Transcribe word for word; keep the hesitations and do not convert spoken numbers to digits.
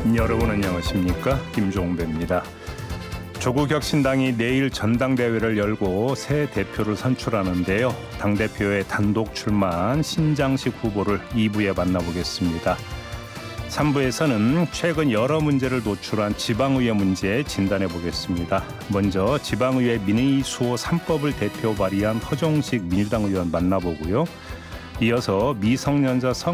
여러분 안녕하십니까? 김종배입니다. 조국혁신당이 내일 전당대회를 열고 새 대표를 선출하는데요. 당대표의 단독 출마한 신장식 후보를 이 부에 만나보겠습니다. 삼 부에서는 최근 여러 문제를 노출한 지방의회 문제 진단해보겠습니다. 먼저 지방의회 민의수호 삼 법을 대표 발의한 허종식 민주당 의원 만나보고요. 이어서 미성년자 성